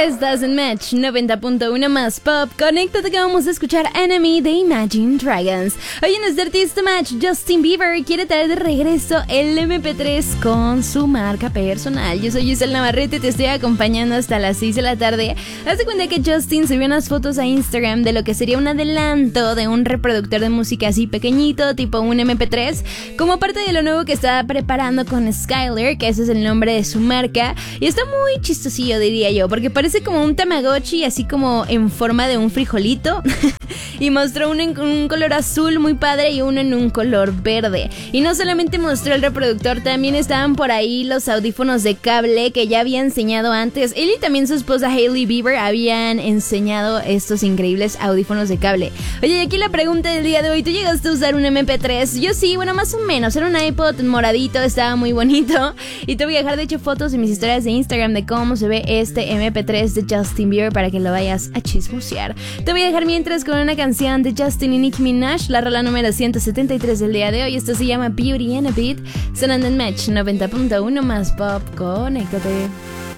Estás en Match 90.1 más pop. Conéctate que vamos a escuchar Enemy de Imagine Dragons. Hoy en este artista Match, Justin Bieber quiere traer de regreso el MP3 con su marca personal. Yo soy Giselle Navarrete y te estoy acompañando hasta las 6 de la tarde. Haz de cuenta que Justin subió unas fotos a Instagram de lo que sería un adelanto de un reproductor de música así pequeñito, tipo un MP3, como parte de lo nuevo que está preparando con Skylar, que ese es el nombre de su marca. Y está muy chistosillo, diría yo, porque parece como un Tamagotchi, así como en forma de un frijolito. Y mostró uno en un color azul muy padre y uno en un color verde. Y no solamente mostró el reproductor, también estaban por ahí los audífonos de cable que ya había enseñado antes. Él y también su esposa Hailey Bieber habían enseñado estos increíbles audífonos de cable. Oye, y aquí la pregunta del día de hoy: ¿tú llegaste a usar un MP3? Yo sí, bueno, más o menos. Era un iPod moradito, estaba muy bonito. Y te voy a dejar de hecho fotos en mis historias de Instagram de cómo se ve este MP3 de Justin Bieber para que lo vayas a chismosear. Te voy a dejar mientras con una canción de Justin y Nicki Minaj, la rola número 173 del día de hoy. Esto se llama Beauty and a Beat, sonando en Match 90.1 más pop. Conéctate.